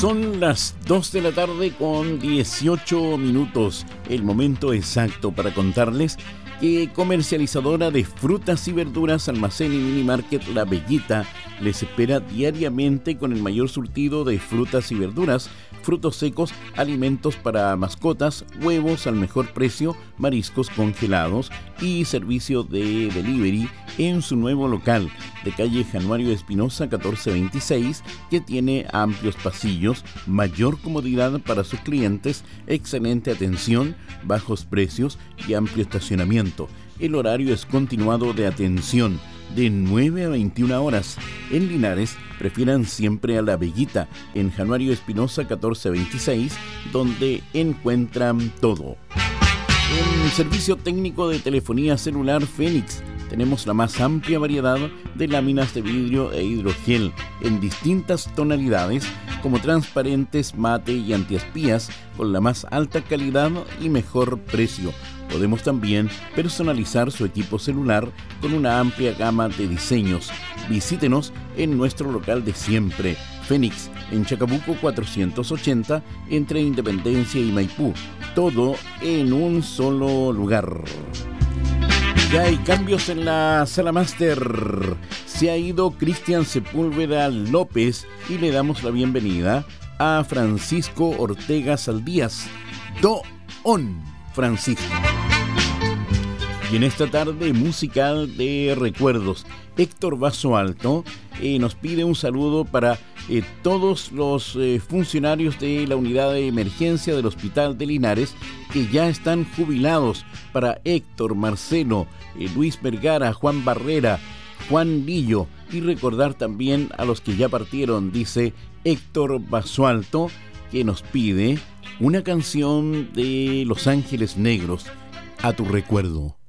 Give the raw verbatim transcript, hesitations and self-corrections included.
Son las dos de la tarde con dieciocho minutos, el momento exacto para contarles que comercializadora de frutas y verduras, almacén y mini market La Bellita les espera diariamente con el mayor surtido de frutas y verduras, frutos secos, alimentos para mascotas, huevos al mejor precio, mariscos congelados y servicio de delivery en su nuevo local de calle Januario Espinosa catorce veintiséis, que tiene amplios pasillos, mayor comodidad para sus clientes, excelente atención, bajos precios y amplio estacionamiento. El horario es continuado de atención de nueve a veintiuna horas. En Linares prefieran siempre a La Bellita en Januario Espinosa catorce veintiséis, donde encuentran todo. En servicio técnico de telefonía celular Fénix tenemos la más amplia variedad de láminas de vidrio e hidrogel en distintas tonalidades, como transparentes, mate y antiespías, con la más alta calidad y mejor precio. Podemos también personalizar su equipo celular con una amplia gama de diseños. Visítenos en nuestro local de siempre, Fénix, en Chacabuco cuatrocientos ochenta, entre Independencia y Maipú. Todo en un solo lugar. Ya hay cambios en la Sala Máster. Se ha ido Cristian Sepúlveda López y le damos la bienvenida a Francisco Ortega Saldías. Do on, Francisco. Y en esta tarde musical de recuerdos, Héctor Vaso Alto eh, nos pide un saludo para eh, todos los eh, funcionarios de la unidad de emergencia del Hospital de Linares que ya están jubilados. Para Héctor, Marcelo, eh, Luis Vergara, Juan Barrera, Juan Lillo, y recordar también a los que ya partieron, dice Héctor Vaso Alto, que nos pide una canción de Los Ángeles Negros, A tu recuerdo.